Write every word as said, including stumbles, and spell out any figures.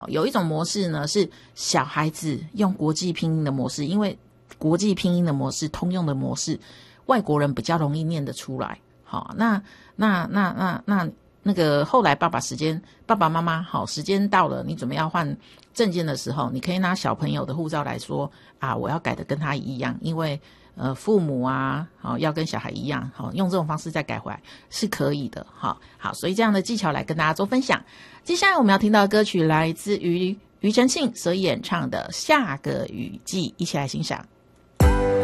有一种模式呢是小孩子用国际拼音的模式，因为国际拼音的模式通用的模式外国人比较容易念得出来。好，那那那那那那个后来爸爸时间爸爸妈妈好时间到了，你准备要换证件的时候，你可以拿小朋友的护照来说啊，我要改的跟他一样，因为呃父母啊好要跟小孩一样，好用这种方式再改回来是可以的。好好，所以这样的技巧来跟大家做分享。接下来我们要听到的歌曲来自于庾澄庆所演唱的《下个雨季》，一起来欣赏。